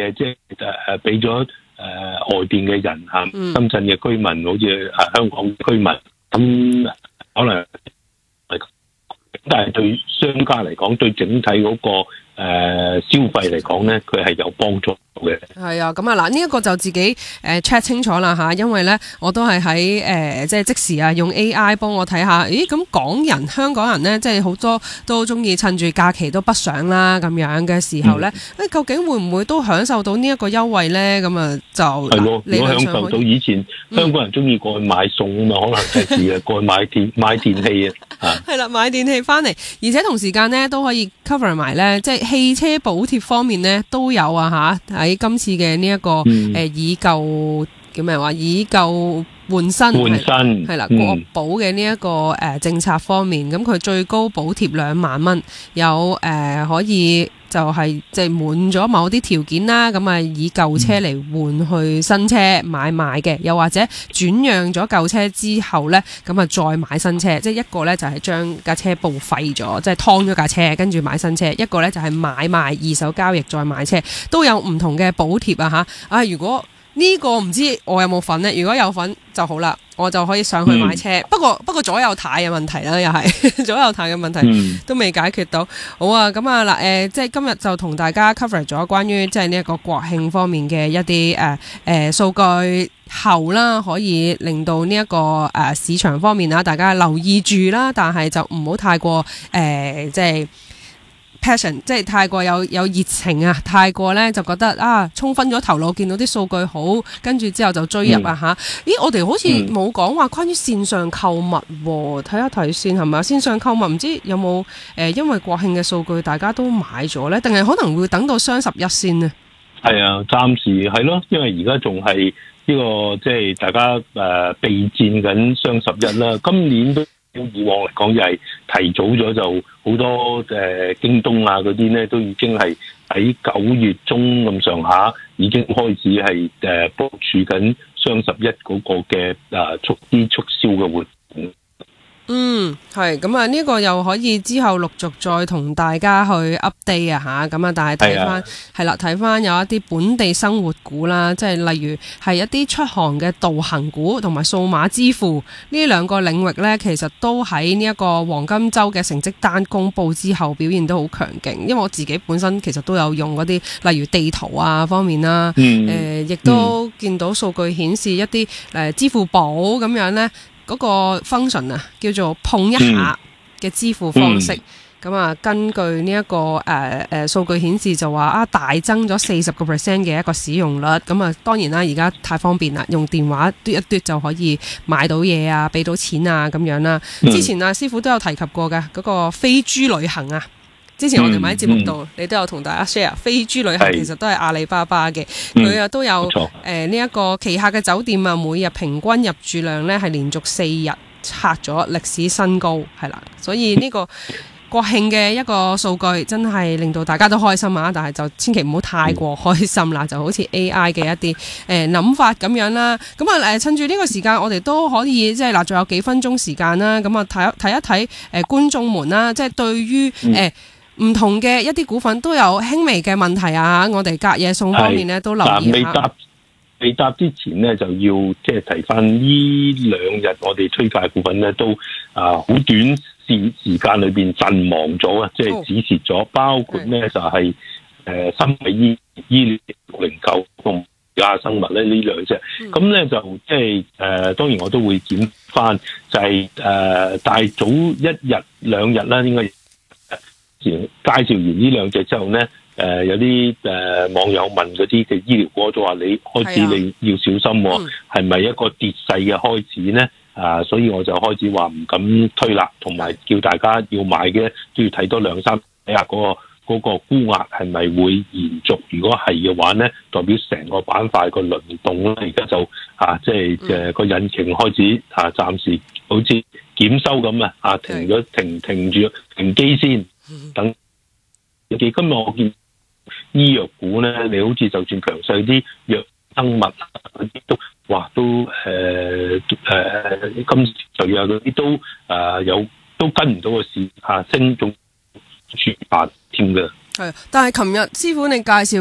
嘅，即係俾咗外邊嘅人深圳嘅居民，好似香港居民，咁可能但係對商家嚟講，對整體嗰個消費嚟講咧，佢係有幫助嘅。 係啊，咁啊嗱，呢一個就自己check 清楚啦吓，因為咧我都係喺即係即時啊用 AI 幫我睇下，咦咁香港人咧，即係好多都中意趁住假期都北上啦咁樣嘅時候咧，究竟會唔會都享受到呢一個優惠咧？咁啊就係咯， 如果享受到以前香港人中意過去買餸啊嘛，可能第時過去買電器啊，係啦， 買電器翻嚟，而且同時間咧都可以 cover 埋咧，即係汽車補貼方面咧都有啊吓，喺今次嘅呢一個以舊叫咩話？以舊換新係啦，國保嘅呢一個政策方面，咁佢最高補貼2萬蚊，有可以就係即係滿咗某啲條件啦，咁啊以舊車嚟換去新車買賣嘅，又或者轉讓咗舊車之後咧，咁啊再買新車，即係一個咧就係將架車報廢咗，即係劏咗架車跟住買新車，一個咧就係買賣二手交易再買車，都有唔同嘅補貼啊吓。如果呢個唔知我有冇份呢？如果有份就好啦，我就可以上去買車。不過左右軚嘅問題啦，又係左右軚嘅問題都未解決到。好啊，咁啊嗱，即係今日就同大家 cover 咗關於即係呢一個國慶方面嘅一啲數據後啦，可以令到呢一個市場方面大家留意住啦，但係就唔好太過即係passion， 即係太過有熱情啊，太過咧就覺得衝昏咗頭腦，見到啲數據好，跟住之後就追入吓。咦，我哋好似冇講話關於線上購物，睇一睇先係咪？線上購物唔知有冇因為國慶嘅數據大家都買咗咧，定係可能會等到雙11先呢？ 係啊，暫時係咯，因為而家仲係呢個即係大家備戰緊雙11啦，今年都。以往嚟講，又係提早咗，就好多京東啊嗰啲咧，都已經係喺9月中咁上下，已經開始係部署緊雙11嗰個嘅促銷嘅活動。 係咁啊！呢個又可以之後陸續再同大家去 update 啊吓，咁啊，但係睇翻係啦，睇翻有一啲本地生活股啦，即係例如係一啲出行嘅導行股同埋數碼支付呢兩個領域咧，其實都喺呢一個黃金周嘅成績單公布之後表現都好強勁。因為我自己本身其實都有用嗰啲例如地圖啊方面啦，亦都見到數據顯示一啲支付寶咁樣咧。嗰個 function 叫做碰一下嘅支付方式，咁根據呢一個數據顯示就話大增咗40% 嘅一個使用率，咁當然啦，而家太方便啦，用電話嘟一嘟就可以買到嘢啊，俾到錢啊咁樣啦。之前師傅都有提及過嘅嗰個飛豬旅行啊。之前我哋喺節目度，你都有同大家 share 飛豬旅行，其實都係阿里巴巴嘅，佢都有呢一個旗下嘅酒店啊，每日平均入住量咧係連續4日刷咗歷史新高，係啦，所以呢個國慶嘅一個數據真係令到大家都開心啊，但係就千祈唔好太過開心啦，就好似 AI 嘅一啲諗法咁樣啦。咁趁住呢個時間，我哋都可以即係嗱，仲有幾分鐘時間啦，咁睇一睇觀眾們啦，即係對於唔同嘅一啲股份都有輕微嘅問題啊！我哋隔夜送方面咧都留意下。 未答之前咧，就要即係提翻呢2日我哋推介股份咧都好短時間裏邊陣亡咗啊！即係止蝕咗，包括咧就係生物醫療609同亞生物咧呢兩隻。咁咧就即係當然我都會檢翻，就係大早1日2日啦，應該。介紹完呢兩隻之後咧，有啲網友問嗰啲嘅醫療股都話你開始你要小心喎，係咪一個跌勢嘅開始咧？所以我就開始話唔敢推啦，同埋叫大家要買嘅都要睇多2-3睇下嗰個沽壓係咪會延續？如果係嘅話咧，代表成個板塊個輪動咧，而家就即係個引擎開始暫時好似檢修咁啊，停住停機先。等，今日我見醫藥股咧，你好似就算強勢啲藥生物嗰啲都，今次就有嗰啲都都跟唔到個市升，仲轉8添嘅。 係，但係琴日師傅你介紹